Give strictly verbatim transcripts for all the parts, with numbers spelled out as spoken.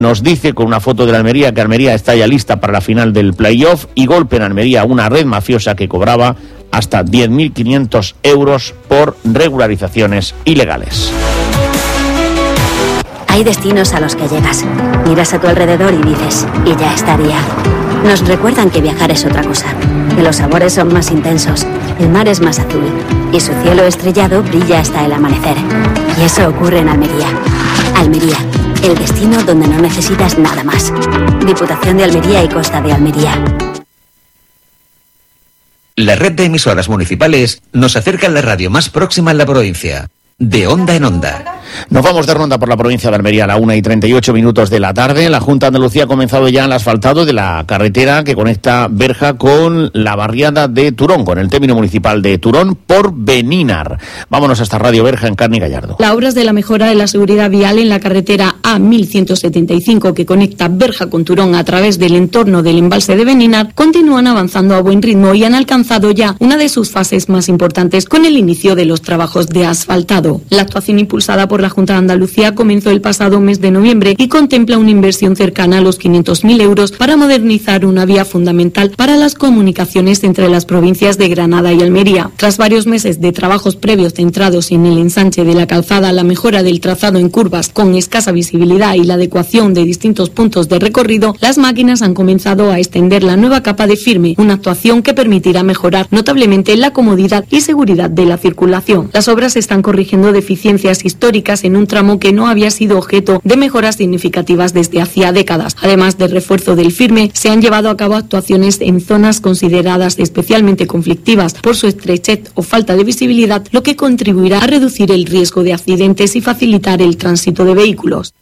nos dice con una foto de la Almería que Almería está ya lista para la final del playoff y golpe en Almería una red mafiosa que cobraba hasta diez mil quinientos euros por regularizaciones ilegales. Hay destinos a los que llegas, miras a tu alrededor y dices, y ya estaría. Nos recuerdan que viajar es otra cosa, que los sabores son más intensos, el mar es más azul y su cielo estrellado brilla hasta el amanecer. Y eso ocurre en Almería. Almería, el destino donde no necesitas nada más. Diputación de Almería y Costa de Almería. La red de emisoras municipales nos acerca a la radio más próxima en la provincia. De onda en onda. Nos vamos de ronda por la provincia de Almería a la una y treinta y ocho minutos de la tarde. La Junta de Andalucía ha comenzado ya el asfaltado de la carretera que conecta Berja con la barriada de Turón, con el término municipal de Turón por Benínar. Vámonos hasta Radio Berja en Carni Gallardo. Las obras de la mejora de la seguridad vial en la carretera A mil ciento setenta y cinco que conecta Berja con Turón a través del entorno del embalse de Benínar continúan avanzando a buen ritmo y han alcanzado ya una de sus fases más importantes con el inicio de los trabajos de asfaltado. La actuación impulsada por la Junta de Andalucía comenzó el pasado mes de noviembre y contempla una inversión cercana a los quinientos mil euros para modernizar una vía fundamental para las comunicaciones entre las provincias de Granada y Almería. Tras varios meses de trabajos previos centrados en el ensanche de la calzada, la mejora del trazado en curvas con escasa visibilidad y la adecuación de distintos puntos de recorrido, las máquinas han comenzado a extender la nueva capa de firme, una actuación que permitirá mejorar notablemente la comodidad y seguridad de la circulación. Las obras están corrigiendo deficiencias históricas en un tramo que no había sido objeto de mejoras significativas desde hacía décadas. Además del refuerzo del firme, se han llevado a cabo actuaciones en zonas consideradas especialmente conflictivas por su estrechez o falta de visibilidad, lo que contribuirá a reducir el riesgo de accidentes y facilitar el tránsito de vehículos.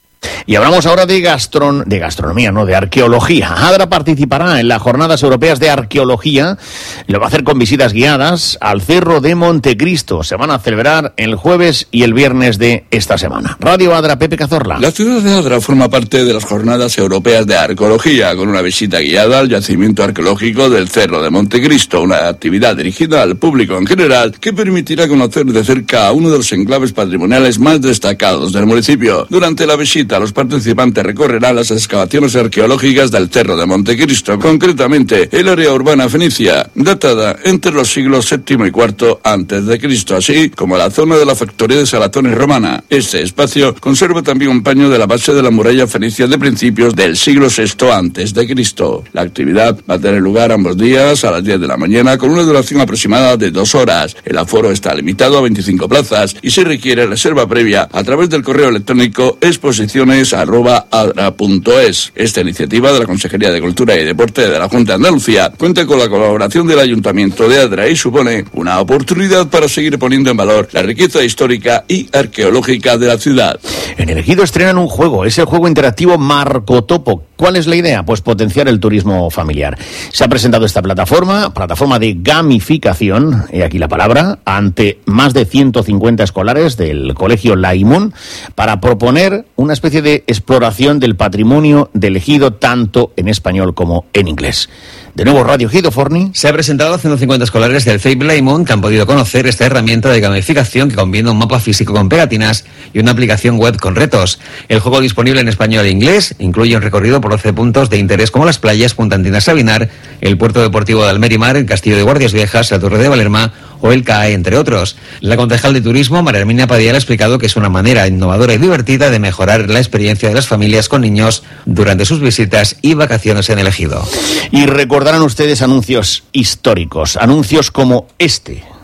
Y hablamos ahora de, gastron... de gastronomía, no de arqueología. ADRA participará en las Jornadas Europeas de Arqueología. Lo va a hacer con visitas guiadas al Cerro de Montecristo. Se van a celebrar el jueves y el viernes de esta semana. Radio ADRA, Pepe Cazorla. La ciudad de ADRA forma parte de las Jornadas Europeas de Arqueología, con una visita guiada al yacimiento arqueológico del Cerro de Montecristo, una actividad dirigida al público en general que permitirá conocer de cerca a uno de los enclaves patrimoniales más destacados del municipio. Durante la visita, los participantes recorrerán las excavaciones arqueológicas del Cerro de Montecristo, concretamente el área urbana fenicia, datada entre los siglos séptimo y cuarto antes de Cristo, así como la zona de la factoría de salatones romana. Este espacio conserva también un paño de la base de la muralla fenicia de principios del siglo sexto antes de Cristo. La actividad va a tener lugar ambos días a las diez de la mañana con una duración aproximada de dos horas. El aforo está limitado a veinticinco plazas y se requiere reserva previa a través del correo electrónico exposiciones arroba adra punto es. Esta iniciativa de la Consejería de Cultura y Deporte de la Junta de Andalucía cuenta con la colaboración del Ayuntamiento de Adra y supone una oportunidad para seguir poniendo en valor la riqueza histórica y arqueológica de la ciudad. En el Ejido estrenan un juego, es el juego interactivo Marcotopo. ¿Cuál es la idea? Pues potenciar el turismo familiar. Se ha presentado esta plataforma, plataforma de gamificación, he aquí la palabra, ante más de ciento cincuenta escolares del Colegio Laimón para proponer una especie de exploración del patrimonio del Ejido, tanto en español como en inglés. De nuevo, Radio Ejido, Forni. Se ha presentado a ciento cincuenta escolares del C E I P Laimón que han podido conocer esta herramienta de gamificación que combina un mapa físico con pegatinas y una aplicación web con retos. El juego, disponible en español e inglés, incluye un recorrido por doce puntos de interés como las playas Punta Antina Sabinar, el puerto deportivo de Almerimar, el castillo de Guardias Viejas, la Torre de Valerma o el C A E, entre otros. La concejal de Turismo, María Herminia Padilla, ha explicado que es una manera innovadora y divertida de mejorar la experiencia de las familias con niños durante sus visitas y vacaciones en el Ejido. Y recordarán ustedes anuncios históricos, anuncios como este.